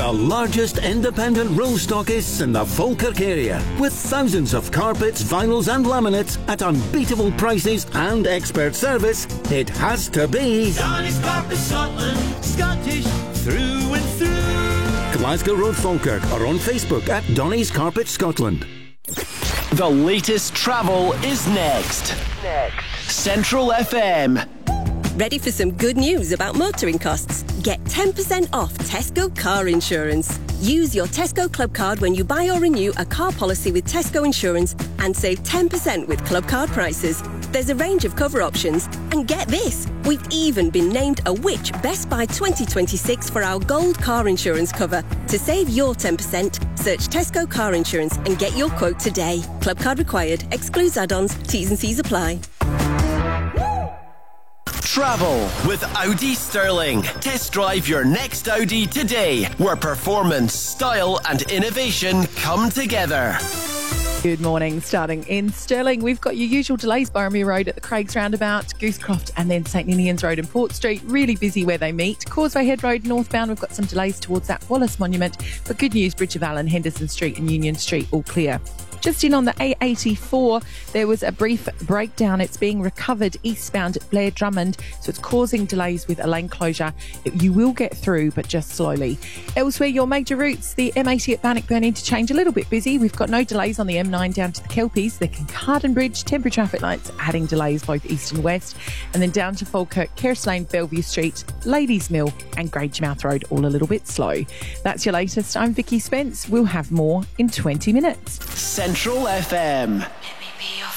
the largest independent roll stockists in the Falkirk area, with thousands of carpets, vinyls and laminates at unbeatable prices and expert service. It has to be Donny's Carpet Scotland, Scottish through and through. Glasgow Road, Falkirk, or on Facebook at Donny's Carpet Scotland. The latest travel is next. Central FM. Ready for some good news about motoring costs? Get 10% off Tesco car insurance. Use your Tesco Club card when you buy or renew a car policy with Tesco Insurance and save 10% with Club card prices. There's a range of cover options. And get this, we've even been named a Which Best Buy 2026 for our gold car insurance cover. To save your 10%, search Tesco car insurance and get your quote today. Club card required. Excludes add-ons. T's and C's apply. Travel with Audi Sterling. Test drive your next Audi today, where performance, style and innovation come together. Good morning. Starting in Stirling, we've got your usual delays. Boromir Road at the Craigs Roundabout, Goosecroft and then St Ninians Road and Port Street. Really busy where they meet. Causeway Head Road northbound, we've got some delays towards that Wallace Monument. But good news, Bridge of Allen, Henderson Street and Union Street all clear. Just in on the A84, there was a brief breakdown. It's being recovered eastbound at Blair Drummond, so it's causing delays with a lane closure. You will get through, but just slowly. Elsewhere, your major routes, the M80 at Bannockburn interchange, a little bit busy. We've got no delays on the M9 down to the Kelpies. The Kincardine Bridge, temporary traffic lights adding delays both east and west. And then down to Falkirk, Kerris Lane, Bellevue Street, Ladies Mill and Grangemouth Road, all a little bit slow. That's your latest. I'm Vicky Spence. We'll have more in 20 minutes. Central FM. Let me be your